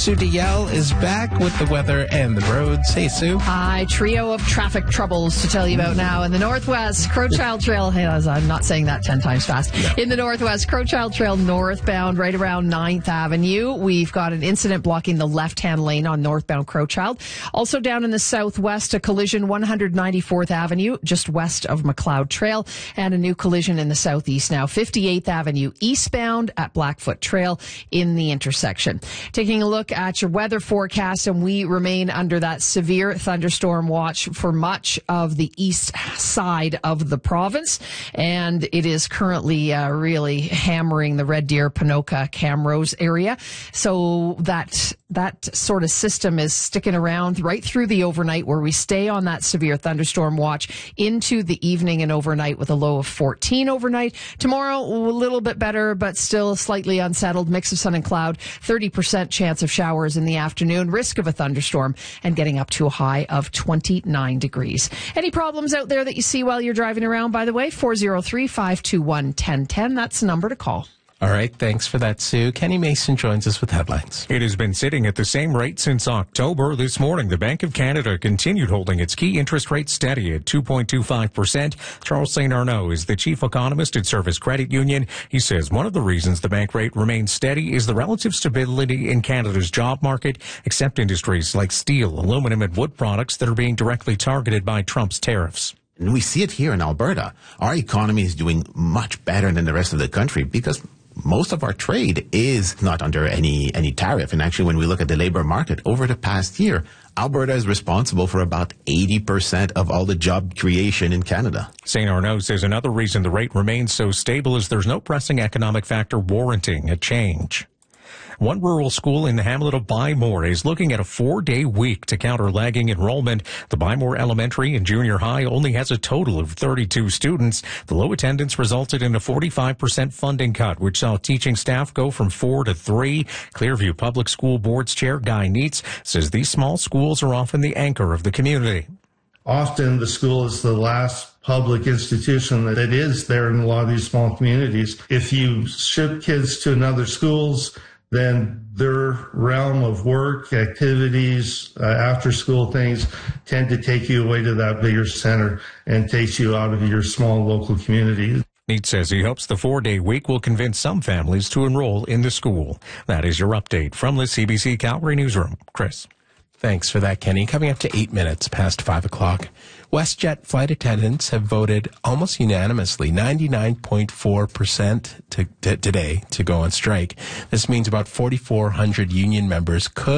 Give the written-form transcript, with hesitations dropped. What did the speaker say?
Sue DeYell is back with the weather and the roads. Hey, Sue. Hi, trio of traffic troubles to tell you about now. In the Northwest, Crowchild Trail, I'm not saying that 10 times fast. No. In the Northwest, Crowchild Trail northbound, right around 9th Avenue. We've got an incident blocking the left-hand lane on northbound Crowchild. Also down in the Southwest, a collision 194th Avenue, just west of McLeod Trail, and a new collision in the Southeast now, 58th Avenue eastbound at Blackfoot Trail in the intersection. Taking a look at your weather forecast, and we remain under that severe thunderstorm watch for much of the east side of the province, and it is currently really hammering the Red Deer, Ponoka, Camrose area. So that sort of system is sticking around right through the overnight, where we stay on that severe thunderstorm watch into the evening and overnight with a low of 14 overnight. Tomorrow, a little bit better, but still slightly unsettled. Mix of sun and cloud, 30% chance of showers in the afternoon, risk of a thunderstorm, and getting up to a high of 29 degrees. Any problems out there that you see while you're driving around, by the way, 403-521-1010. That's the number to call. All right, thanks for that, Sue. Kenny Mason joins us with headlines. It has been sitting at the same rate since October. This morning, the Bank of Canada continued holding its key interest rate steady at 2.25%. Charles St. Arnaud is the chief economist at Service Credit Union. He says one of the reasons the bank rate remains steady is the relative stability in Canada's job market, except industries like steel, aluminum, and wood products that are being directly targeted by Trump's tariffs. And we see it here in Alberta. Our economy is doing much better than the rest of the country because most of our trade is not under any tariff. And actually, when we look at the labor market over the past year, Alberta is responsible for about 80% of all the job creation in Canada. St. Arnaud says another reason the rate remains so stable is there's no pressing economic factor warranting a change. One rural school in the hamlet of Bymore is looking at a 4-day week to counter lagging enrollment. The Bymore Elementary and Junior High only has a total of 32 students. The low attendance resulted in a 45% funding cut, which saw teaching staff go from 4 to 3. Clearview Public School Board's Chair Guy Neitz says these small schools are often the anchor of the community. Often the school is the last public institution that is there in a lot of these small communities. If you ship kids to another schools, then their realm of work, activities, after-school things tend to take you away to that bigger center and takes you out of your small local community. Neitz says he hopes the 4-day week will convince some families to enroll in the school. That is your update from the CBC Calgary Newsroom. Chris. Thanks for that, Kenny. Coming up to 8 minutes past 5 o'clock. WestJet flight attendants have voted almost unanimously, 99.4% today to go on strike. This means about 4,400 union members could